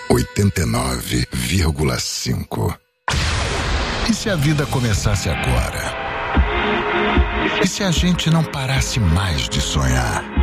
89,5. E se a vida começasse agora? E se a gente não parasse mais de sonhar?